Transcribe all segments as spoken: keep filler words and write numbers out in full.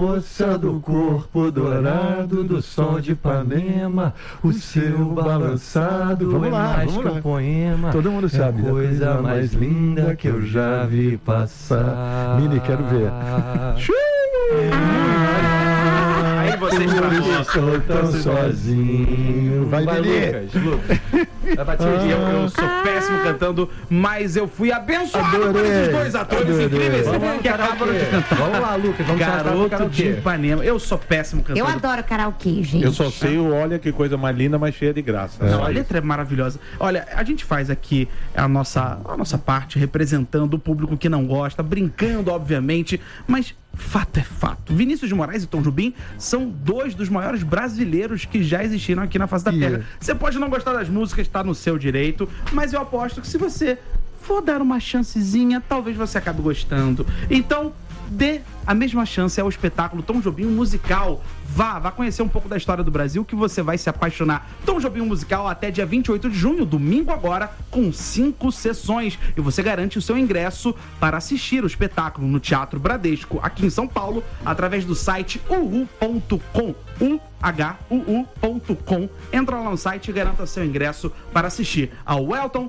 moça do corpo dourado, do sol de Ipanema, o seu balançado. Vamos lá, mais vamos que lá. Um poema. Todo mundo sabe. É a coisa mais linda que eu já vi passar. Mini, quero ver. Aí você estragou. Estou tão sozinho. Vai, Vai Lucas, Lucas. Ah. Eu, eu sou péssimo cantando, mas eu fui abençoado Adorei. por esses dois atores Adorei. incríveis Vamos que acabaram de cantar. Vamos lá, Lucas, vamos Garoto de Ipanema. Eu sou péssimo cantando. Eu adoro karaokê, gente. Eu só sei o Olha Que Coisa Mais Linda, mas cheia de graça. Não, a letra é maravilhosa. Olha, a gente faz aqui a nossa, a nossa parte representando o público que não gosta, brincando, obviamente, mas fato é fato. Vinícius de Moraes e Tom Jobim são dois dos maiores brasileiros que já existiram aqui na face da Yeah. Terra. Você pode não gostar das músicas, tá no seu direito, mas eu aposto que se você for dar uma chancezinha, talvez você acabe gostando. Então, dê a mesma chance ao espetáculo Tom Jobim, um musical. Vá, vá conhecer um pouco da história do Brasil que você vai se apaixonar. Tom Jobim, um musical até dia vinte e oito de junho, domingo agora, com cinco sessões. E você garante o seu ingresso para assistir o espetáculo no Teatro Bradesco, aqui em São Paulo, através do site uhu ponto com. U H U U ponto com. Entra lá no site e garanta seu ingresso para assistir ao Elton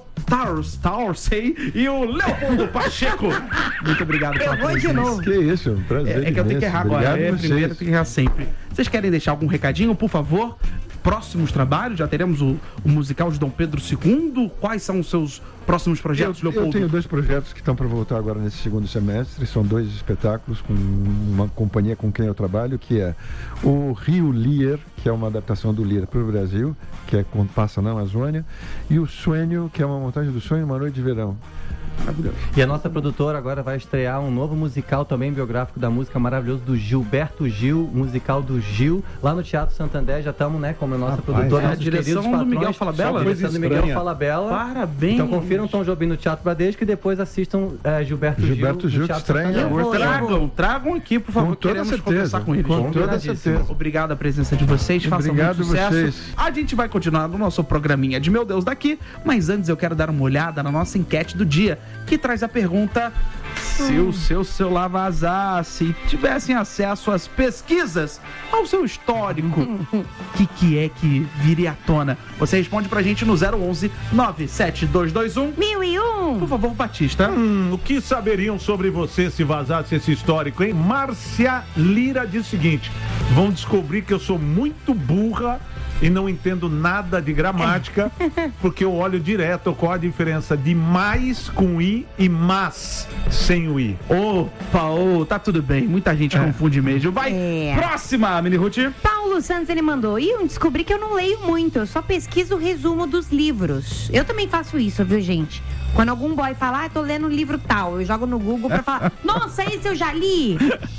Tarsay e o Leopoldo Pacheco. Muito obrigado pela presença. Que isso, um prazer. É, é que eu tenho que errar agora. Obrigado É, a vocês. primeiro tem que errar sempre. Vocês querem deixar algum recadinho, por favor? Próximos trabalhos? Já teremos o, o musical de Dom Pedro segundo? Quais são os seus próximos projetos, Eu, eu Leopoldo? tenho dois projetos que estão para voltar agora nesse segundo semestre. São dois espetáculos com uma companhia com quem eu trabalho, que é o Rio Lear, que é uma adaptação do Lear para o Brasil, que é quando passa na Amazônia, e o Sonho, que é uma montagem do Sonho, Uma Noite de Verão. E a nossa produtora agora vai estrear um novo musical também biográfico da música maravilhoso do Gilberto Gil, musical do Gil, lá no Teatro Santander. Já estamos, né, como a nossa Rapaz, produtora, é a nossos direção queridos do patrões. Miguel Falabella? A direção do Miguel Estranha. Falabella. Parabéns! Então confiram Tom Jobim no Teatro Bradesco e depois assistam é, Gilberto, Gilberto Gil Gil, no que Teatro estreia em Santander. agosto. Tragam, tragam aqui, por favor. Com toda Queremos certeza. conversar com eles. Com toda Combinadíssimo. certeza. Obrigado a presença de vocês, façam Obrigado muito sucesso. vocês. A gente vai continuar no nosso programinha de Meu Deus daqui, mas antes eu quero dar uma olhada na nossa enquete do dia, que traz a pergunta: se o seu celular vazasse e tivessem acesso às pesquisas, ao seu histórico, o que, que é que viria à tona? Você responde pra gente no zero onze nove sete dois dois um. Mil e um. Por favor, Batista. Hum, o que saberiam sobre você se vazasse esse histórico, hein? Márcia Lira diz o seguinte: vão descobrir que eu sou muito burra e não entendo nada de gramática, porque eu olho direto qual a diferença de mais com i e mas sem o i. Opa, ô, tá tudo bem. Muita gente confunde mesmo. Vai, É. próxima, Mini Ruth. Paulo Santos, ele mandou. E eu descobri que eu não leio muito, eu só pesquiso o resumo dos livros. Eu também faço isso, viu, gente? Quando algum boy fala, ah, tô lendo um livro tal, eu jogo no Google pra falar, nossa, esse eu já li.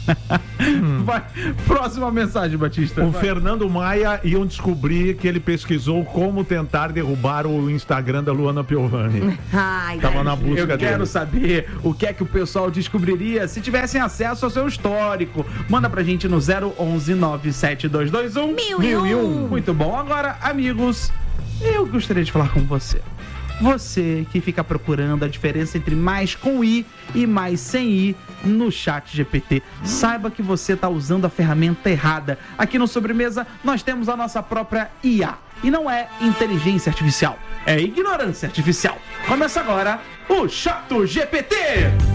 Vai, próxima mensagem, Batista. O Vai. Fernando Maia iam descobrir que ele pesquisou como tentar derrubar o Instagram da Luana Piovani. Ai, Tava na Eu busca quero dele. saber o que é que o pessoal descobriria se tivessem acesso ao seu histórico. Manda pra gente no zero onze nove sete dois dois um. Mil e um. Muito bom. Agora, amigos, eu gostaria de falar com você. Você que fica procurando a diferença entre mais com i e mais sem i no chat G P T. Saiba que você está usando a ferramenta errada. Aqui no Sobremesa nós temos a nossa própria I A. E não é inteligência artificial, é ignorância artificial. Começa agora o Chato G P T.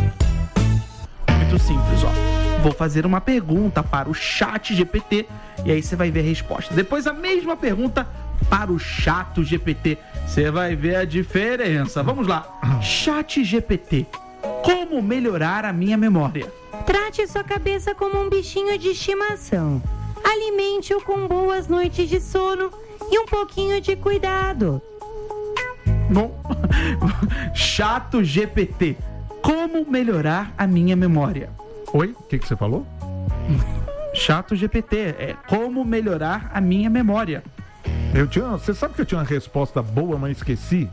Muito simples, ó. Vou fazer uma pergunta para o chat G P T e aí você vai ver a resposta. Depois a mesma pergunta para o Chato G P T. Você vai ver a diferença. Vamos lá. Chat G P T. Como melhorar a minha memória? Trate sua cabeça como um bichinho de estimação. Alimente-o com boas noites de sono e um pouquinho de cuidado. Bom, Chato G P T. Como melhorar a minha memória? Oi? O que, que você falou? Chato G P T. É como melhorar a minha memória. Eu tinha, você sabe que eu tinha uma resposta boa, mas esqueci?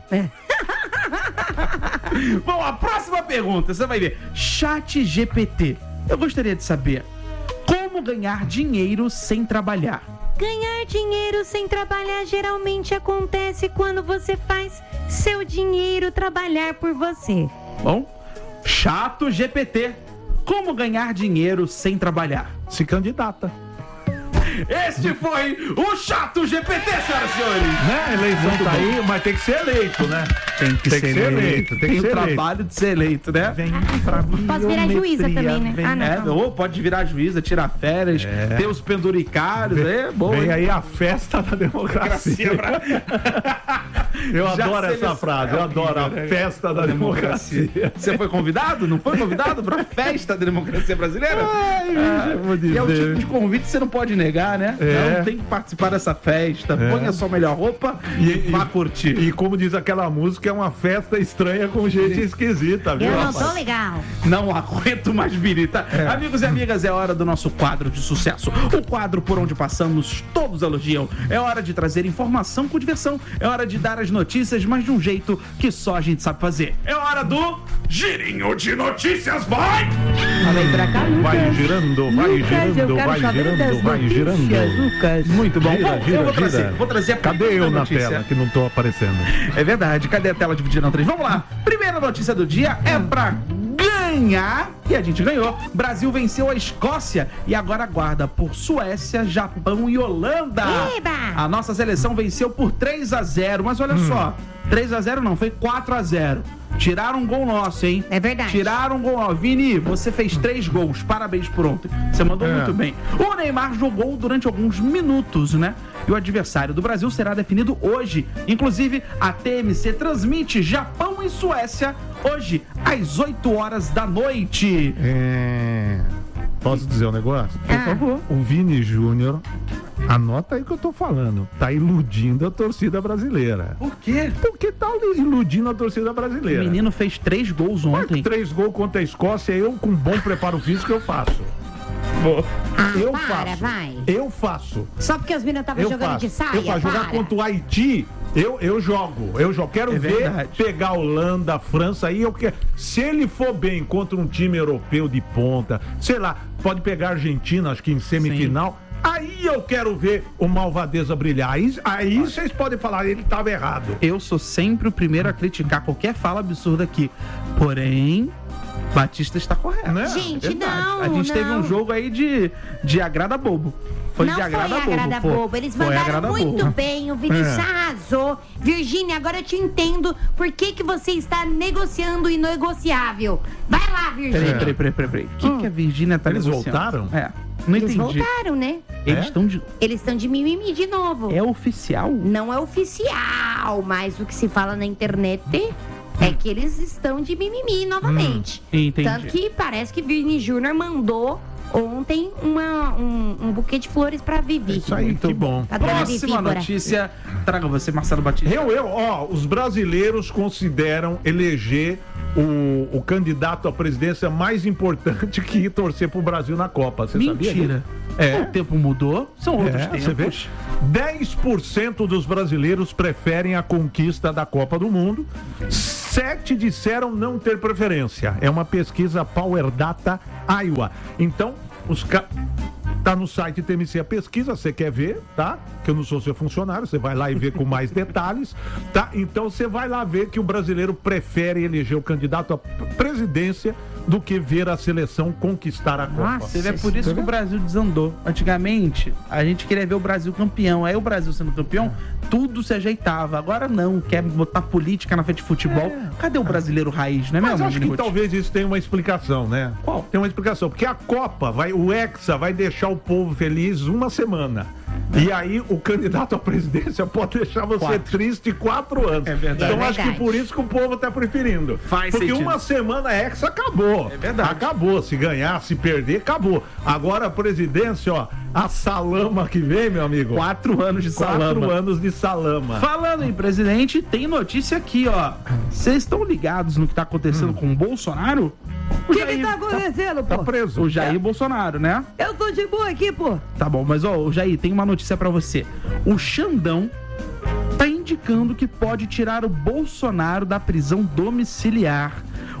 Bom, a próxima pergunta, você vai ver. Chat G P T. Eu gostaria de saber como ganhar dinheiro sem trabalhar. Ganhar dinheiro sem trabalhar geralmente acontece quando você faz seu dinheiro trabalhar por você. Bom, Chato G P T. Como ganhar dinheiro sem trabalhar? se candidata. Este foi o Chato G P T, senhoras e senhores. Né? A eleição Muito tá bom. aí, mas tem que ser eleito, né? Tem que, Tem ser, que ser eleito. eleito, tem Tem, que o ser trabalho de ser eleito, né? Vem pra Posso virar juíza também, né? Ah, não. É, ou pode virar juíza, tirar férias, É. ter os penduricários, é bom. Vem hein? aí a festa da democracia. Eu Já adoro se essa eles- frase, é eu adoro a horrível, né? festa da democracia. Você foi convidado? Não foi convidado pra festa da democracia brasileira? Ai, Ah, eu vou e é o dizer. tipo de convite que você não pode negar, né? É. Não tem que participar dessa festa. É. Ponha sua melhor roupa e, E- vá e- curtir. E como diz aquela música, é uma festa estranha com gente esquisita, viu? Eu não rapaz? tô legal. Não aguento mais birita. É. Amigos e amigas, é hora do nosso quadro de sucesso. O quadro por onde passamos, todos elogiam. É hora de trazer informação com diversão. É hora de dar as notícias, mas de um jeito que só a gente sabe fazer. É hora do Girinho de Notícias, vai! Fala aí pra cá, Lucas. Vai girando, vai Lucas, eu girando, quero vai saber girando, das vai notícias, girando. Lucas. Muito bom. Gira, Bom, gira, eu vou trazer, gira. vou trazer a Cadê primeira eu na notícia. tela que não tô aparecendo? É verdade, cadê a tela dividida em três? Vamos lá. Primeira notícia do dia é pra ganhar. E a gente ganhou. Brasil venceu a Escócia e agora aguarda por Suécia, Japão e Holanda. Eba! A nossa seleção venceu por três a zero, mas olha só, três a zero não, foi quatro a zero. Tiraram um gol nosso, hein? É verdade. Tiraram um gol nosso. Vini, você fez três gols. Parabéns por ontem. Você mandou É. muito bem. O Neymar jogou durante alguns minutos, né? E o adversário do Brasil será definido hoje. Inclusive, a T M C transmite Japão e Suécia hoje, às oito horas da noite. É... Posso dizer um negócio? Por favor. O Vini Júnior, anota aí o que eu tô falando, tá iludindo a torcida brasileira. Por quê? Porque tá iludindo a torcida O brasileira. menino fez três gols ontem. Três gols contra a Escócia, eu com bom preparo físico eu faço. Ah, Eu para, faço. vai. Eu faço. Só porque os meninos estavam Eu jogando faço. de saia? Eu faço. Jogar para. contra o Haiti, eu, eu jogo. Eu jogo. Quero É ver verdade. pegar a Holanda, a França aí. Eu quero... Se ele for bem contra um time europeu de ponta, sei lá, pode pegar a Argentina, acho que em semifinal. Aí eu quero ver o Malvadeza brilhar. Aí, aí vocês podem falar, ele estava errado. Eu sou sempre o primeiro a criticar qualquer fala absurda aqui. Porém, Batista está correto. Né? Gente, Verdade. não, A gente não. teve um jogo aí de, de agrada bobo. Foi Não de foi agrada bobo. agrada foi. bobo. Eles Foi mandaram agrada muito bobo. bem. O Vinícius É. arrasou. Virgínia, agora eu te entendo por que, que você está negociando o inegociável. Vai lá, Peraí, Virgínia. peraí, peraí, peraí. peraí. O que, que a Virgínia tá Eles negociando? voltaram? É. Não Eles entendi. voltaram, né? Eles É? estão de. Eles estão de mimimi de novo. É oficial? Não é oficial, mas o que se fala na internet é que eles estão de mimimi novamente. Hum, entendi. Tanto que parece que Vini Júnior mandou ontem uma, um, um buquê de flores pra Vivi. Isso aí, que bom. A dona Vivi, Próxima bora. notícia. Traga você, Marcelo Batista. Eu, eu, ó, os brasileiros consideram eleger o, o candidato à presidência mais importante que ir torcer pro Brasil na Copa. Você sabia? Mentira. É. O tempo mudou. São outros É, tempos. você vê? dez por cento dos brasileiros preferem a conquista da Copa do Mundo. Sete disseram não ter preferência. É uma pesquisa Power Data Iowa. Então, os ca... tá no site T M C a pesquisa, você quer ver, tá? Que eu não sou seu funcionário, você vai lá e vê com mais detalhes, tá? Então você vai lá ver que o brasileiro prefere eleger o candidato à presidência do que ver a seleção conquistar a Copa. Você vê, é por isso que o Brasil desandou. Antigamente, a gente queria ver o Brasil campeão. Aí o Brasil sendo campeão, tudo se ajeitava. Agora não, quer botar política na frente de futebol. Cadê o brasileiro raiz, não é Mas mesmo? acho que Miniruth? talvez isso tenha uma explicação, né? Qual? Tem uma explicação, porque a Copa, vai, o Hexa vai deixar o povo feliz uma semana. E aí o candidato à presidência pode deixar você Quatro. triste quatro anos. É verdade. Então É acho que verdade. por isso que o povo tá preferindo. Faz porque sentido. uma semana Hexa acabou. É verdade. Acabou. Se ganhar, se perder, acabou. Agora a presidência, ó, a salama que vem, meu amigo. Quatro anos de Quatro salama. anos de salama. Falando em presidente, tem notícia aqui, ó. Vocês estão ligados no que tá acontecendo com o Bolsonaro? O O que que tá acontecendo, Tá pô? preso. O Jair Bolsonaro, né? Eu tô de boa aqui, pô. Tá bom, mas ó, o Jair, tem uma notícia pra você. O Xandão tá indicando que pode tirar o Bolsonaro da prisão domiciliar.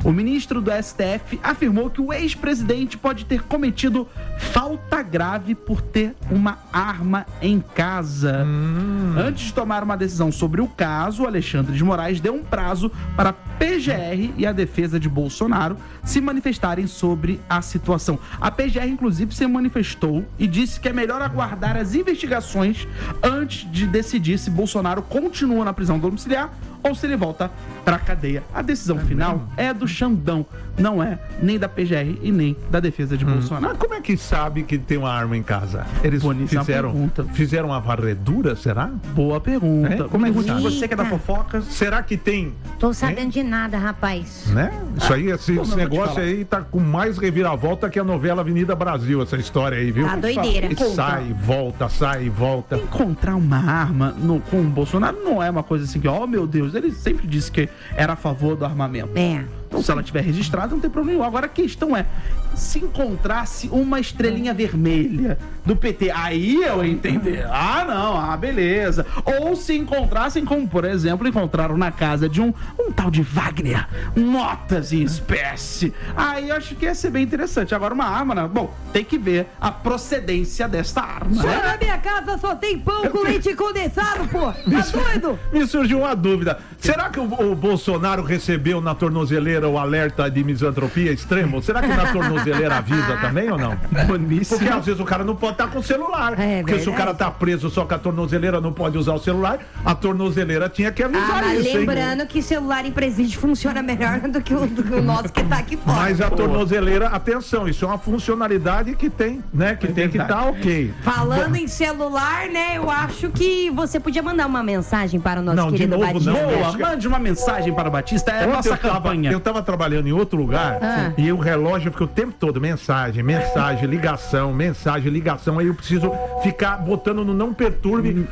O ministro do S T F afirmou que o ex-presidente pode ter cometido falta grave por ter uma arma em casa. Hum. Antes de tomar uma decisão sobre o caso, o Alexandre de Moraes deu um prazo para a P G R e a defesa de Bolsonaro se manifestarem sobre a situação. A P G R, inclusive, se manifestou e disse que é melhor aguardar as investigações antes de decidir se Bolsonaro continua na prisão domiciliar ou se ele volta para a cadeia. A decisão é final mesmo? é do Xandão, não é nem da P G R e nem da defesa de hum. Bolsonaro. Mas como é que sabe que tem uma arma em casa? Eles fizeram, fizeram uma varredura, será? Boa pergunta. É? Como é que sabe? Você que é da fofoca. Será que tem? Tô sabendo de nada, rapaz. Né? Isso aí, esse, Pô, esse negócio aí tá com mais reviravolta que a novela Avenida Brasil, essa história aí, viu? Tá doideira. E sai, volta, sai, volta. Encontrar uma arma no, com o Bolsonaro não é uma coisa assim que, oh meu Deus, ele sempre disse que era a favor do armamento. É. Então, se ela tiver registrada, não tem problema nenhum. Agora, a questão é, se encontrasse uma estrelinha vermelha do P T, aí eu entender. Ah, não, ah, beleza. Ou se encontrassem, como, por exemplo, encontraram na casa de um, um tal de Wagner, notas em espécie. Aí eu acho que ia ser bem interessante. Agora, uma arma, né? Bom, tem que ver a procedência desta arma. Só né? na minha casa só tem pão com leite condensado, pô. Tá doido? Me surgiu uma dúvida. Será que o, o Bolsonaro recebeu na tornozeleira o alerta de misantropia extremo? Será que na tornozeleira avisa também ou não? Boníssimo. Porque às vezes o cara não pode estar com o celular. É, porque verdade. se o cara tá preso só com a tornozeleira, não pode usar o celular, a tornozeleira tinha que avisar ah, mas isso, lembrando hein? que celular em presídio funciona melhor do que o, do que o nosso que tá aqui fora. Mas a tornozeleira, atenção, isso é uma funcionalidade que tem, né? Que é tem verdade. que estar tá ok. Falando Bom, em celular, né? Eu acho que você podia mandar uma mensagem para o nosso não, querido de novo, Batista. não. Boa, mande uma mensagem para o Batista, é a nossa eu tava, campanha. eu tava trabalhando em outro lugar Ah. e o relógio fica o tempo todo, mensagem, mensagem, ligação, mensagem, ligação, aí eu preciso ficar botando no não perturbe.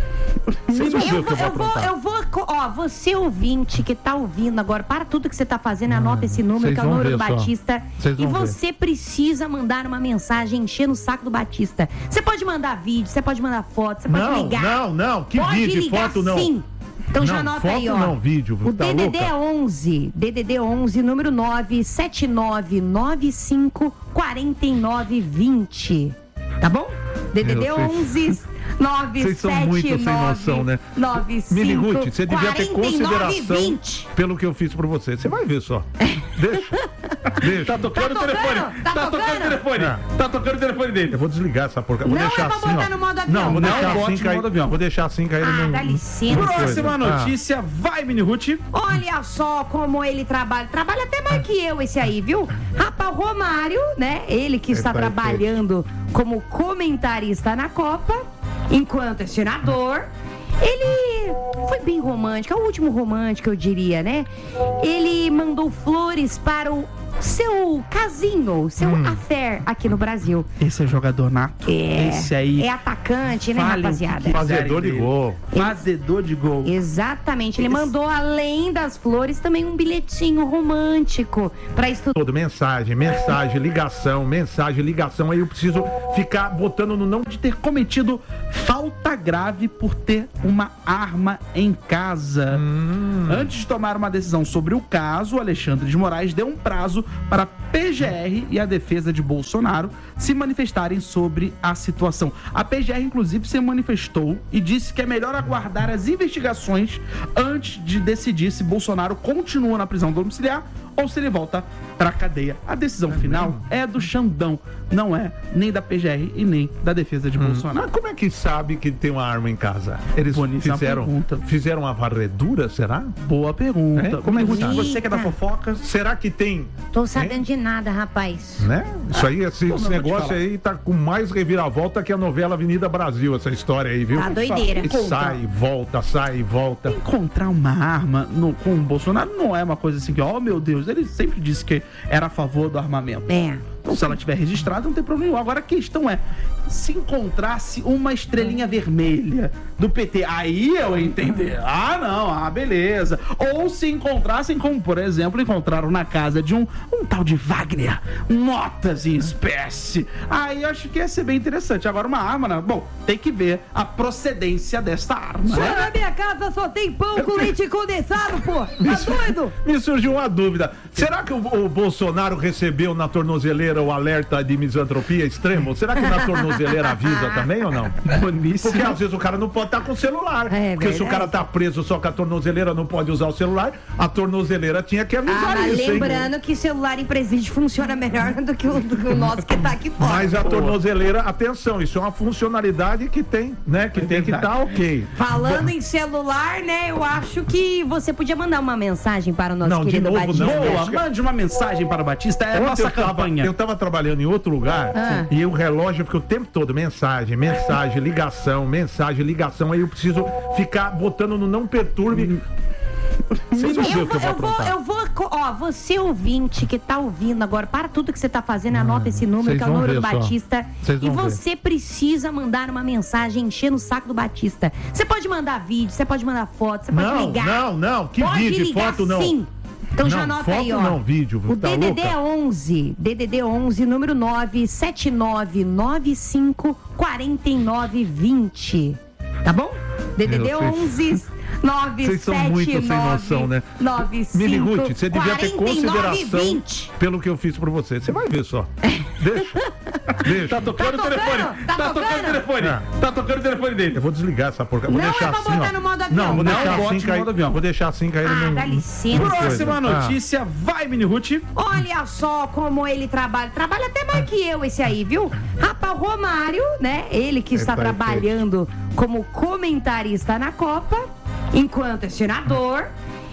Vocês vão ver Eu o que vou, eu vou eu vou, aprontar. eu vou, ó, você ouvinte que tá ouvindo agora, para tudo que você tá fazendo, anota esse número, vocês que é o vão número do ver só. Batista. Vocês E vão ver. você precisa mandar uma mensagem enchendo o saco do Batista. Você pode mandar vídeo, você pode mandar foto, você pode Não, ligar. não, não, que pode vídeo, ligar, foto não. sim. Então já Não, anota aí, foto ó. não, vídeo, O tá D D D é louca? onze, D D D onze, número nove sete nove nove cinco quatro nove dois zero. Tá bom? D D D Meu, vocês- onze nove Vocês são sete muito sem noção, nove né? nove cinco Mini Ruth, você devia ter quatro nove consideração vinte. pelo que eu fiz por você. Você vai ver só. Deixa. Deixa. Tá tocando Tá o telefone. tocando? Tá Tá tocando o tocando? telefone. É. Tá tocando o telefone dele. Eu vou desligar essa porca. Vou Não deixar é pra assim, botar ó. no modo avião. Não, vou Não deixar bote assim no cair. modo avião. Vou deixar assim cair Ah, no. dá licença. Próxima Ah. notícia, vai, Mini Ruth. Olha só como ele trabalha. Trabalha até mais que eu esse aí, viu? Rapaz, o Romário, né? Ele que está Eita, trabalhando como comentarista na Copa, enquanto é senador. Ele foi bem romântico, é o último romântico, eu diria, né? Ele mandou flores para o seu casinho, seu Hum. affair aqui no Brasil. Esse é jogador nato. É, Esse aí. é atacante, né, Fale o rapaziada? que Fazedor de dele. gol. Fazedor de gol. Exatamente. Ele Esse- mandou, além das flores, também um bilhetinho romântico para estudar. Todo mensagem, mensagem, ligação, mensagem, ligação, aí eu preciso ficar botando no não. De ter cometido falta grave por ter uma arma em casa. Hum. Antes de tomar uma decisão sobre o caso, o Alexandre de Moraes deu um prazo para a P G R e a defesa de Bolsonaro se manifestarem sobre a situação. A P G R, inclusive, se manifestou e disse que é melhor aguardar as investigações antes de decidir se Bolsonaro continua na prisão domiciliar ou se ele volta para a cadeia. A decisão final é do Xandão, não é nem da P G R e nem da defesa de Bolsonaro. Mas como é que sabe que tem uma arma em casa? Eles Boníssima fizeram, pergunta. fizeram uma varredura, será? Boa pergunta. É? Como é que Ruth, sabe? você que é da Eita. fofoca. Será que tem? Tô sabendo de nada, rapaz. Né? Isso aí, esse, Não, esse não, vou te negócio falar. aí tá com mais reviravolta que a novela Avenida Brasil, essa história aí, viu? Tá doideira. E sai, volta, sai, volta. Encontrar uma arma no, com o Bolsonaro não é uma coisa assim que, oh meu Deus, ele sempre disse que era a favor do armamento. É. Se ela tiver registrada, não tem problema nenhum. Agora a questão é, se encontrasse uma estrelinha vermelha do P T, aí eu entender. Ah, não, ah, beleza. Ou se encontrassem, como por exemplo, encontraram na casa de um, um tal de Wagner, notas em espécie. Aí eu acho que ia ser bem interessante. Agora uma arma, né? Bom, tem que ver a procedência desta arma, Só né? na minha casa só tem pão com leite condensado, pô. Tá doido? Me surgiu uma dúvida. Será que o, o Bolsonaro recebeu na tornozeleira o alerta de misantropia extremo? Será que na tornozeleira avisa também ou não? Boníssimo. Porque às vezes o cara não pode estar com o celular. É porque se o verdade. cara tá preso só com a tornozeleira, não pode usar o celular, a tornozeleira tinha que Ah, avisar mas isso, hein? lembrando que celular em presídio funciona melhor do que o, do que o nosso que tá aqui fora. Mas a tornozeleira, atenção, isso é uma funcionalidade que tem, né? Que É tem que verdade. estar ok. Falando em celular, né, eu acho que você podia mandar uma mensagem para o nosso Não, de querido novo, Batista. não. Boa, mande uma mensagem para o Batista, é a Ontem nossa eu tava, campanha. eu tava trabalhando em outro lugar Ah. e o relógio fica o tempo todo mensagem, mensagem, ligação, mensagem, ligação. Aí eu preciso ficar botando no não perturbe. Vocês vão ver Eu o que vou, eu vou eu vou, aprontar. eu vou, co- ó, você ouvinte que tá ouvindo agora, para tudo que você tá fazendo, anota esse número, vocês que é o vão número do ver só. Batista. Vocês E vão ver. você precisa mandar uma mensagem enchendo o saco do Batista. Você pode mandar vídeo, você pode mandar foto, você pode Não, ligar. não, não, que pode vídeo, ligar, foto não. sim. Então já Não, anota foto aí, ó. não, vídeo, O tá D D D louca? é onze, D D D onze, número nove sete nove nove cinco quatro nove dois zero. Tá bom? D D D Meu, vocês- onze nove Vocês são sete muito sem noção, nove né? nove cinco Miniguti, você devia ter quatro nove consideração vinte. pelo que eu fiz por você. Você vai ver só. Deixa. Deixa. Tá tocando Tá o telefone. tocando? Tá, Tá tocando o tocando? telefone. É. Tá tocando o telefone dele. Eu vou desligar essa porca. Vou Não deixar é pra assim, botar ó. no modo avião. Não, vou Não, deixar bote assim no que aí, modo avião. vou deixar assim que aí ele Ah, não. dá licença. Próxima Ah. notícia, vai, Mini Ruth. Olha só como ele trabalha. Trabalha até mais que eu esse aí, viu? Rapaz, o Romário, né? Ele que está Eita, trabalhando como comentarista na Copa, enquanto é senador.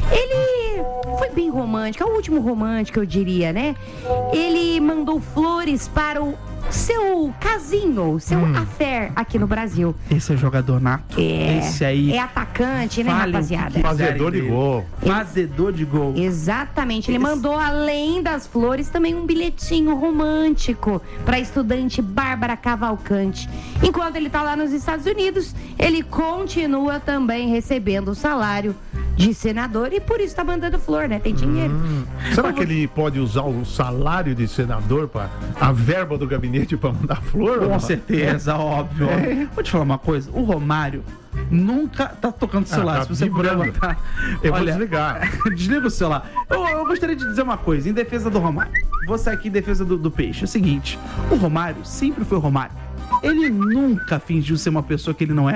Ele foi bem romântico, é o último romântico, eu diria, né? Ele mandou flores para o seu casinho, seu Hum. affair aqui no Brasil. Esse é jogador nato. É, Esse aí. é atacante, né, Fale o que rapaziada? quiser. Fazedor de gol. Fazedor de gol. Exatamente, ele Esse- mandou, além das flores, também um bilhetinho romântico para a estudante Bárbara Cavalcante. Enquanto ele está lá nos Estados Unidos, ele continua também recebendo o salário de senador e por isso está mandando flor, né? Tem dinheiro. Será que ele pode usar o salário de senador para a verba do gabinete para mandar flor? Com ou não? certeza, óbvio. É. Vou te falar uma coisa, o Romário nunca tá tocando o celular. Ah, tá Se você puder vibrando. botar. Eu vou Olha, desligar. Desliga o celular. Eu, eu gostaria de dizer uma coisa, em defesa do Romário. Vou sair aqui em defesa do, do peixe. É o seguinte, o Romário sempre foi o Romário. Ele nunca fingiu ser uma pessoa que ele não é.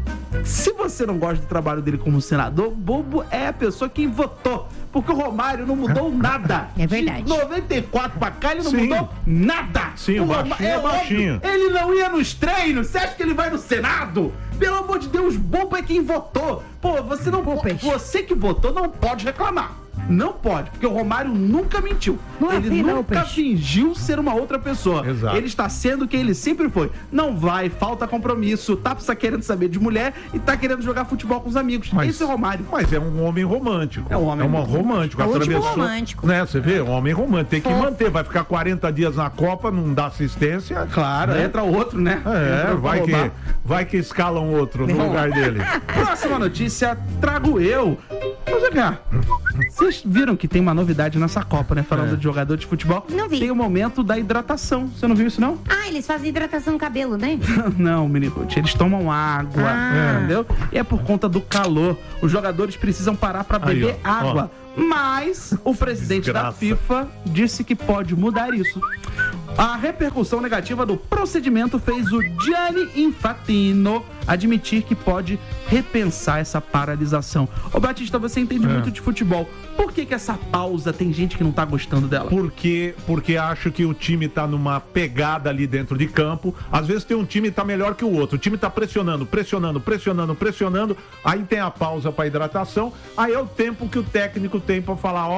Se você não gosta do trabalho dele como senador, bobo é a pessoa que votou. Porque o Romário não mudou nada. É verdade. De noventa e quatro pra cá, ele não Sim. mudou nada. Sim, o Roma- baixinho é baixinho. óbvio, ele não ia nos treinos. Você acha que ele vai no Senado? Pelo amor de Deus, bobo é quem votou. Pô, você não Pô, pode. peixe. Você que votou não pode reclamar. Não pode, porque o Romário nunca mentiu. Não é ele assim, não, nunca peixe. fingiu ser uma outra pessoa. Exato. Ele está sendo quem ele sempre foi. Não vai, falta compromisso, tá só querendo saber de mulher e tá querendo jogar futebol com os amigos. Mas- Esse é o Romário. Mas é um homem romântico. É um homem uma muito romântico. É o último atravessou- romântico. Né, você vê? Um homem romântico. Tem que Fofo. manter. Vai ficar quarenta dias na Copa, não dá assistência. Claro, né? entra outro, né? É, Entra pra vai que, roubar. vai que escalam outro no Bom. lugar dele. Próxima notícia, trago eu. Vamos jogar. Vocês viram que tem uma novidade nessa Copa, né? Falando É. de jogador de futebol. Não vi. Tem o momento da hidratação. Você não viu isso, não? Ah, eles fazem hidratação no cabelo, né? Não, menino. Eles tomam água, Ah. entendeu? E é por conta do calor. Os jogadores precisam parar pra Aí, beber ó, água. Mas o presidente da Desgraça. FIFA disse que pode mudar isso. A repercussão negativa do procedimento fez o Gianni Infantino admitir que pode repensar essa paralisação. Ô Batista, você entende É. muito de futebol. Por que que essa pausa tem gente que não tá gostando dela? Porque, porque acho que o time tá numa pegada ali dentro de campo. Às vezes tem um time que tá melhor que o outro. O time tá pressionando, pressionando, pressionando, pressionando. Aí tem a pausa para hidratação. Aí é o tempo que o técnico tem para falar, ó,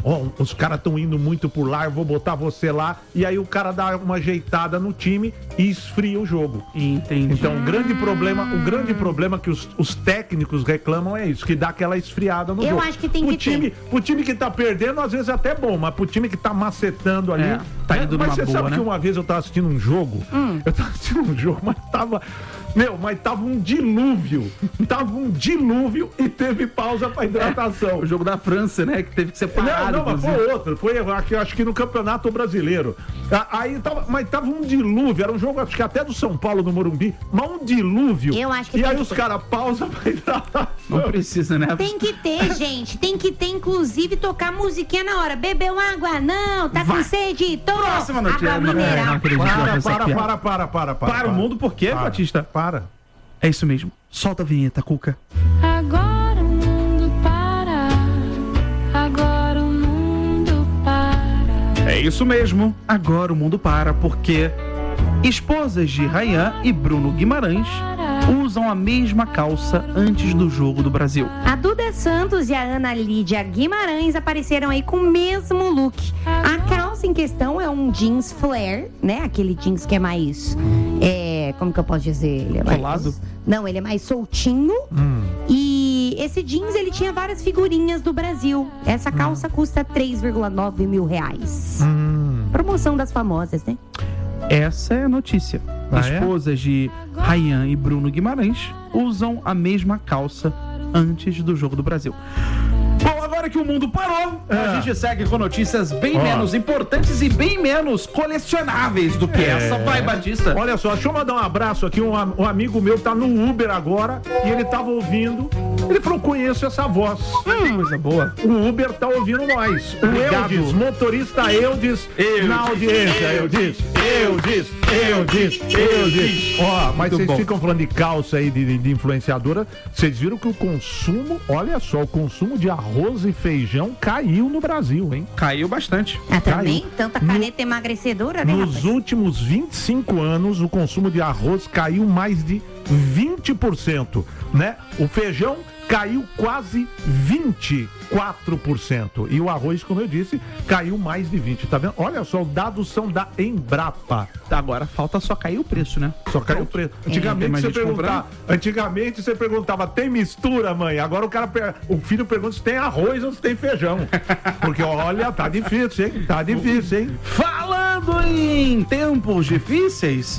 ó, os caras estão indo muito por lá, eu vou botar você lá. E aí o cara dá uma ajeitada no time e esfria o jogo. Entendi. Então o grande problema, o grande problema que os, os técnicos reclamam é isso, que dá aquela esfriada no Eu jogo. acho que tem pro que time, ter. Pro time que tá perdendo, às vezes é até bom, mas pro time que tá macetando ali... É, tá indo mas numa você boa, sabe né? que uma vez eu tava assistindo um jogo, Hum. eu tava assistindo um jogo, mas tava... Meu, mas tava um dilúvio. Tava um dilúvio e teve pausa pra hidratação. O jogo da França, né? Que teve que ser parado. Não, não, mas inclusive. foi outro. Foi, aqui, acho que no Campeonato Brasileiro. A- Aí tava, mas tava um dilúvio. Era um jogo, acho que até do São Paulo, no Morumbi. Mas um dilúvio. Eu acho que E tem aí que os ter. caras pausa pra hidratação. Não precisa, né? Tem que ter, gente. Tem que ter, inclusive, tocar musiquinha na hora. Bebeu água? Não. Tá Vai. com sede? Toma. Próxima notícia. Água Não, não, mineral. não acredito que vai Para, fazer essa para, piada. para, para, para, para. Para o mundo, por quê, Para, Batista? Para. É isso mesmo. Solta a vinheta, Cuca. Agora o mundo para, agora o mundo para. É isso mesmo. Agora o mundo para, porque esposas de Rayan e Bruno Guimarães usam a mesma calça antes do jogo do Brasil. A Duda Santos e a Ana Lídia Guimarães apareceram aí com o mesmo look. A calça em questão é um jeans flare, né? Aquele jeans que é mais... É, como que eu posso dizer? Ele é mais... Colado? Não, ele é mais soltinho. E esse jeans, ele tinha várias figurinhas do Brasil. Essa calça custa três vírgula nove mil reais. Promoção das famosas, né? Essa é a notícia. Ah, é? Esposas de Rayan e Bruno Guimarães usam a mesma calça antes do jogo do Brasil. Bom, agora que o mundo parou, a É. gente segue com notícias bem Ó. menos importantes e bem menos colecionáveis do que É. essa. Vai, Batista. Olha só, deixa eu mandar um abraço aqui. Um, am- um amigo meu tá no Uber agora e ele tava ouvindo. Ele falou: conheço essa voz. Hum, coisa boa. O Uber tá ouvindo nós. O Obrigado. Eudes, motorista Eudes, Eudes. na audiência. Eudes, Eudes, Eudes, Eudes. Ó, mas Muito vocês bom. ficam falando de calça aí, de, de influenciadora. Vocês viram que o consumo, olha só, o consumo de arroz e feijão caiu no Brasil, hein? Caiu bastante. Ah, também? Caiu. Tanta caneta emagrecedora, né, Nos rapaz? últimos vinte e cinco anos, o consumo de arroz caiu mais de vinte por cento, né? O feijão caiu quase vinte e quatro por cento. E o arroz, como eu disse, caiu mais de vinte por cento. Tá vendo? Olha só, os dados são da Embrapa. Agora falta só cair o preço, né? Só caiu o preço. tem Antigamente mais você gente perguntava, antigamente você perguntava, tem mistura, mãe? Agora o cara, per- o filho pergunta se tem arroz ou se tem feijão. Porque olha, tá difícil, hein? Tá difícil, hein? Falando em tempos difíceis,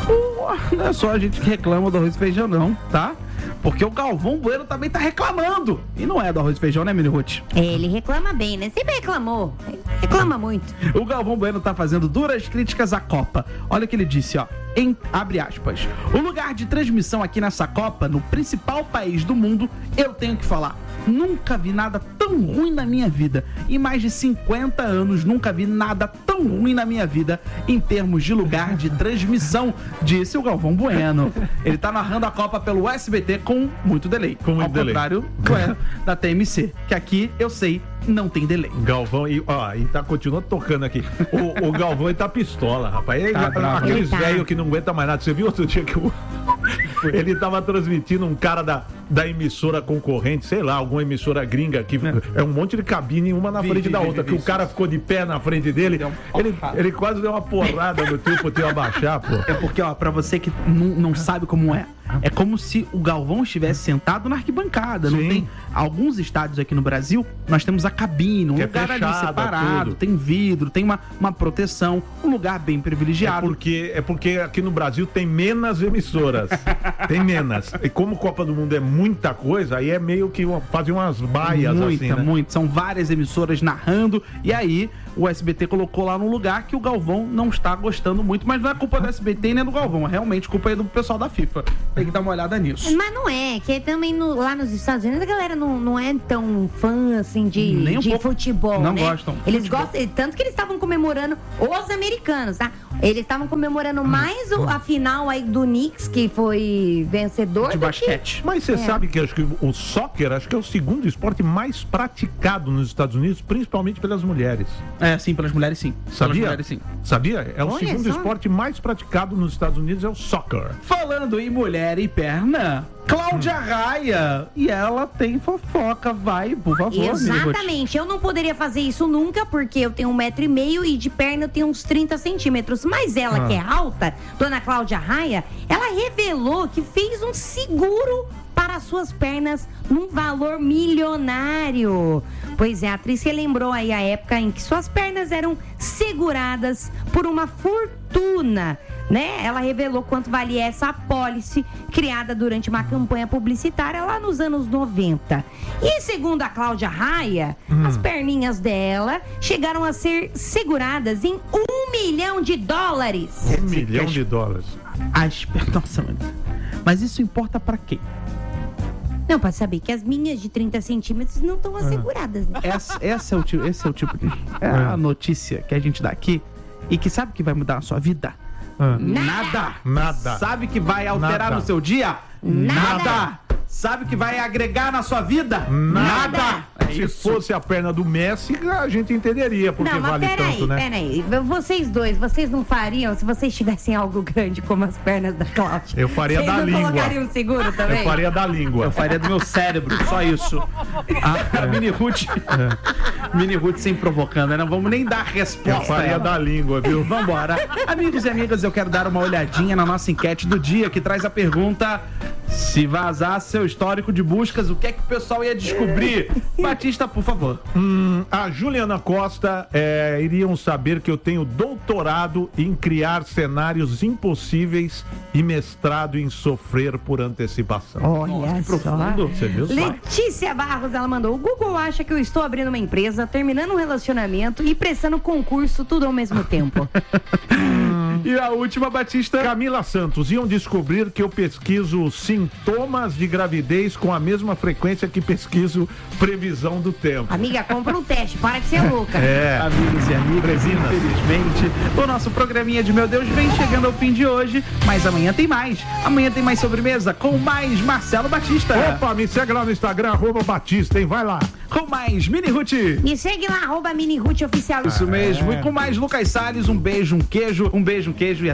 uh, não é só a gente que reclama do arroz e feijão, não, tá? Porque o Galvão Bueno também tá reclamando. E não é do arroz e feijão, né, Mini Ruth? Ele reclama bem, né? Sempre reclamou. Reclama muito. O Galvão Bueno tá fazendo duras críticas à Copa. Olha o que ele disse, ó. Em, abre aspas. O lugar de transmissão aqui nessa Copa, no principal país do mundo, eu tenho que falar. Nunca vi nada tão ruim na minha vida. Em mais de cinquenta anos, nunca vi nada tão ruim na minha vida em termos de lugar de transmissão, disse o Galvão Bueno. Ele tá narrando a Copa pelo S B T com muito delay. Com muito ao delay. contrário ué, da T M C, que aqui, eu sei, não tem delay. Galvão, e, ó, e tá continuando tocando aqui. O, o Galvão, ele tá pistola, rapaz. Ele, Tá bravo. aqueles Ele tá. velhos que não aguentam mais nada. Você viu outro dia que o, ele tava transmitindo um cara da, da emissora concorrente, sei lá, alguma emissora gringa que é, um monte de cabine, uma na Vi, frente vi, da vi, outra, vi, que vi, o cara ficou de pé na frente dele. Deu uma Ele, porrada. ele quase deu uma porrada no tio pro tio abaixar, pô. É porque, ó, pra você que não, não sabe como é, é como se o Galvão estivesse sentado na arquibancada. Não Sim. tem alguns estádios aqui no Brasil, nós temos a cabine, um Que é lugar ali fechada, separado, tudo. tem vidro, tem uma, uma proteção, um lugar bem É privilegiado. porque, é porque aqui no Brasil tem menos emissoras. Tem menos. E como Copa do Mundo é muita coisa, aí é meio que uma, fazer umas baias muita, assim, né? muito. São várias emissoras narrando. E aí, o S B T colocou lá num lugar que o Galvão não está gostando muito. Mas não é culpa do S B T nem do Galvão. É realmente culpa aí do pessoal da FIFA. Tem que dar uma olhada nisso. Mas não é, que também no- lá nos Estados Unidos a galera não, não é tão fã assim de, Nem um de pouco. futebol, Não né? gostam. Eles Futebol. gostam, tanto que eles estavam comemorando os americanos, tá? Eles estavam comemorando mais o- a final aí do Knicks, que foi vencedor. De do basquete. Mas você É. sabe que acho que o soccer acho que é o segundo esporte mais praticado nos Estados Unidos, principalmente pelas mulheres. É, sim, pelas mulheres sim. Pelas Sabia? mulheres sim. Sabia? É o Olha segundo só. esporte mais praticado nos Estados Unidos, é o soccer. Falando em mulher e perna, Cláudia Raia. E ela tem fofoca, vai, por favor, Mini Ruth. Exatamente. Eu não poderia fazer isso nunca, porque eu tenho um metro e meio e de perna eu tenho uns trinta centímetros. Mas ela, Ah. que é alta, dona Cláudia Raia, ela revelou que fez um seguro para suas pernas num valor milionário. Pois é, a atriz relembrou aí a época em que suas pernas eram seguradas por uma fortuna, né? Ela revelou quanto valia essa apólice criada durante uma campanha publicitária lá nos anos noventa. E segundo a Cláudia Raia, as perninhas dela chegaram a ser seguradas em um milhão de dólares. Um milhão de dólares. As pernas. Nossa, mano. Mas isso importa pra quem? Não, pra saber que as minhas de trinta centímetros não estão asseguradas, né? Essa, essa é o, ti- esse é o tipo de. É a notícia que a gente dá aqui e que sabe que vai mudar a sua vida? Nada! Nada. Sabe que vai alterar Nada. no seu dia? Nada. Sabe que vai agregar na sua vida? Nada. É Se isso. fosse a perna do Messi, a gente entenderia porque Não, mas vale peraí, tanto, né? peraí. Vocês dois, vocês não fariam, se vocês tivessem algo grande como as pernas da Cláudia? Eu faria vocês da não língua. colocariam um seguro também? Eu faria da língua. Eu faria do meu cérebro, só isso. A, a Mini Ruth. Mini Ruth sem provocando, né? Não vamos nem dar resposta. Eu faria a ela. da língua, viu? Vambora. Amigos e amigas, eu quero dar uma olhadinha na nossa enquete do dia, que traz a pergunta: se vazar seu histórico de buscas, o que é que o pessoal ia descobrir? Batista, por favor. Hum, a Juliana Costa é, iriam saber que eu tenho doutorado em criar cenários impossíveis e mestrado em sofrer por antecipação. Olha só. Profundo. Você viu só? Letícia Barros, ela mandou: o Google acha que eu estou abrindo uma empresa, terminando um relacionamento e prestando concurso tudo ao mesmo tempo. E a última, Batista. Camila Santos, iam descobrir que eu pesquiso sintomas de gravidez com a mesma frequência que pesquiso previsão do tempo. Amiga, compra um teste, para de ser louca. É. Amigos e amigas, infelizmente, o nosso programinha de Meu Deus vem chegando ao fim de hoje, mas amanhã tem mais. Amanhã tem mais sobremesa com mais Marcelo Batista. Opa, me segue lá no Instagram, arroba Batista, hein? Vai lá. Com mais Mini Ruth. Me segue lá, arroba Mini Ruth Oficial. Isso mesmo. E com mais Lucas Salles, um beijo, um queijo, um beijo, um queijo e